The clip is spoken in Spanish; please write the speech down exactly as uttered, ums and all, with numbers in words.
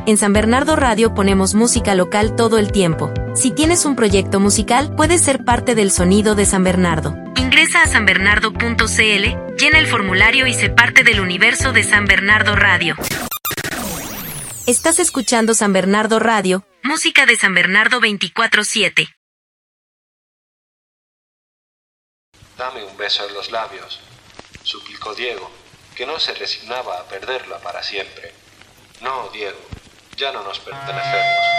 En San Bernardo Radio ponemos música local todo el tiempo. Si tienes un proyecto musical, puedes ser parte del sonido de San Bernardo. Ingresa a san bernardo punto c l, llena el formulario y sé parte del universo de San Bernardo Radio. Estás escuchando San Bernardo Radio, música de San Bernardo veinticuatro siete. Dame un beso en los labios, suplicó Diego, que no se resignaba a perderla para siempre. No, Diego, ya no nos pertenecemos.